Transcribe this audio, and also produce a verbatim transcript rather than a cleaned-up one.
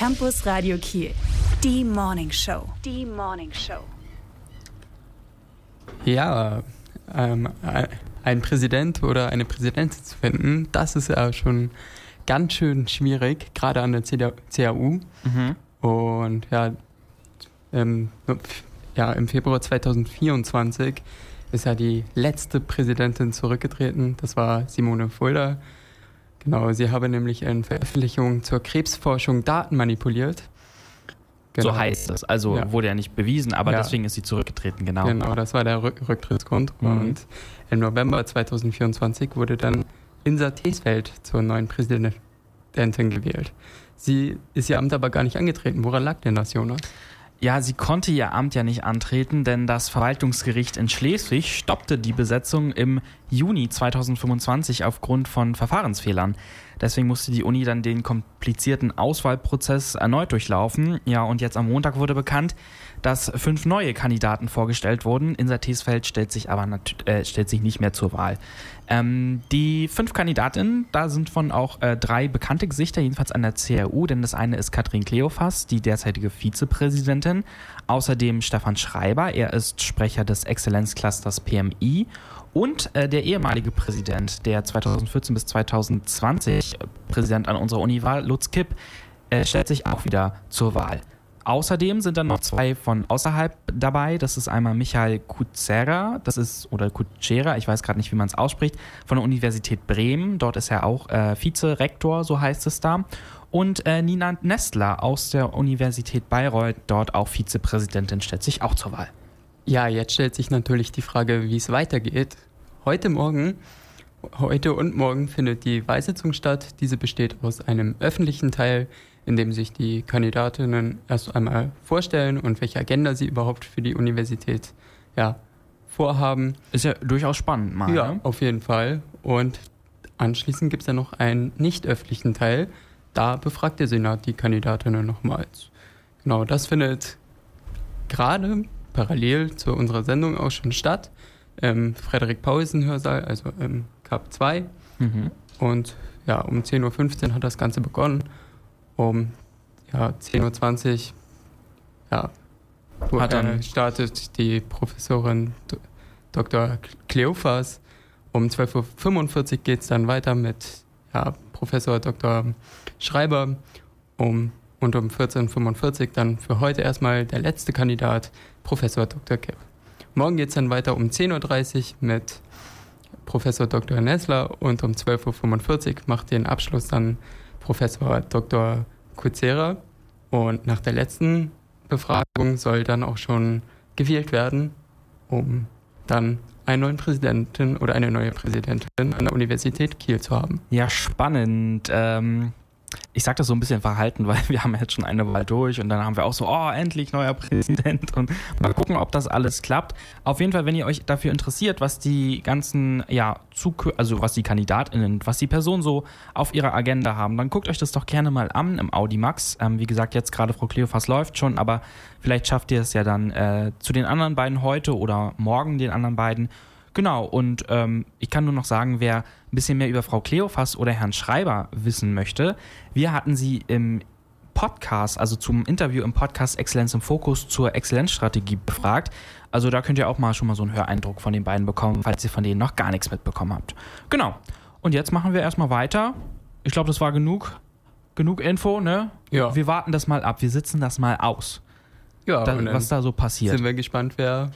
Campus Radio Kiel. Die Morning Show. Die Morning Show. Ja, ähm, ein Präsident oder eine Präsidentin zu finden, das ist ja schon ganz schön schwierig, gerade an der C A U. Mhm. Und ja, ähm, ja, im Februar zweitausendvierundzwanzig ist ja die letzte Präsidentin zurückgetreten. Das war Simone Fulda. Genau, sie habe nämlich in Veröffentlichungen zur Krebsforschung Daten manipuliert. Genau. So heißt es. Also ja. wurde ja nicht bewiesen, aber ja. deswegen ist sie zurückgetreten, genau. Genau, das war der Rück- Rücktrittsgrund. Mhm. Und im November zweitausendvierundzwanzig wurde dann Insa Tesfeld zur neuen Präsidentin gewählt. Sie ist ihr Amt aber gar nicht angetreten. Woran lag denn das, Jonas? Ja, sie konnte ihr Amt ja nicht antreten, denn das Verwaltungsgericht in Schleswig stoppte die Besetzung im Juni zweitausendfünfundzwanzig aufgrund von Verfahrensfehlern. Deswegen musste die Uni dann den komplizierten Auswahlprozess erneut durchlaufen. Ja, und jetzt am Montag wurde bekannt, dass fünf neue Kandidaten vorgestellt wurden. Insa Tesfeld stellt sich aber nat- äh, stellt sich nicht mehr zur Wahl. Ähm, die fünf Kandidatinnen, da sind von auch äh, drei bekannte Gesichter, jedenfalls an der C A U, denn das eine ist Katrin Kleophas, die derzeitige Vizepräsidentin. Außerdem Stefan Schreiber, er ist Sprecher des Exzellenzclusters P M I. Und äh, der ehemalige Präsident, der zweitausendvierzehn bis zweitausendzwanzig Präsident an unserer Uni war, Lutz Kipp, äh, stellt sich auch wieder zur Wahl. Außerdem sind dann noch zwei von außerhalb dabei. Das ist einmal Michael Kucera, das ist, oder Kucera, ich weiß gerade nicht, wie man es ausspricht, von der Universität Bremen. Dort ist er auch äh, Vizerektor, so heißt es da. Und äh, Nina Nestler aus der Universität Bayreuth, dort auch Vizepräsidentin, stellt sich auch zur Wahl. Ja, jetzt stellt sich natürlich die Frage, wie es weitergeht. Heute Morgen, heute und morgen findet die Beisetzung statt. Diese besteht aus einem öffentlichen Teil, in dem sich die Kandidatinnen erst einmal vorstellen und welche Agenda sie überhaupt für die Universität ja, vorhaben. Ist ja durchaus spannend mal. Ja, ne? auf jeden Fall. Und anschließend gibt es dann noch einen nicht öffentlichen Teil. Da befragt der Senat die Kandidatinnen nochmals. Genau, das findet gerade parallel zu unserer Sendung auch schon statt. Im Frederik-Paulsen-Hörsaal, also im K A P zwei. Mhm. Und ja, um zehn Uhr fünfzehn hat das Ganze begonnen. Um ja, zehn Uhr zwanzig ja, Hat dann- äh, startet die Professorin D- Doktor Kleophas. Um zwölf Uhr fünfundvierzig geht es dann weiter mit ja, Professor Doktor Schreiber. Um, und um vierzehn Uhr fünfundvierzig dann für heute erstmal der letzte Kandidat, Professor Doktor Kipp. Morgen geht es dann weiter um zehn Uhr dreißig mit Professor Doktor Nestler und um zwölf Uhr fünfundvierzig macht den Abschluss dann Professor Doktor Kucera. Und nach der letzten Befragung soll dann auch schon gewählt werden, um dann einen neuen Präsidenten oder eine neue Präsidentin an der Universität Kiel zu haben. Ja, spannend. Ähm, ich sage das so ein bisschen verhalten, weil wir haben jetzt schon eine Wahl durch und dann haben wir auch so, oh, endlich neuer Präsident und mal gucken, ob das alles klappt. Auf jeden Fall, wenn ihr euch dafür interessiert, was die ganzen, ja, Zukü- also was die KandidatInnen, was die Personen so auf ihrer Agenda haben, dann guckt euch das doch gerne mal an im Audimax. Ähm, wie gesagt, jetzt gerade Frau Kleophas läuft schon, aber vielleicht schafft ihr es ja dann äh, zu den anderen beiden heute oder morgen den anderen beiden. Genau, und ähm, ich kann nur noch sagen, wer ein bisschen mehr über Frau Kleophas oder Herrn Schreiber wissen möchte, wir hatten sie im Podcast, also zum Interview im Podcast Exzellenz im Fokus zur Exzellenzstrategie befragt. Also da könnt ihr auch mal schon mal so einen Höreindruck von den beiden bekommen, falls ihr von denen noch gar nichts mitbekommen habt. Genau, und jetzt machen wir erstmal weiter. Ich glaube, das war genug, genug Info, ne? Ja. Wir warten das mal ab, wir sitzen das mal aus, Ja, da, und dann was da so passiert. sind wir gespannt, wer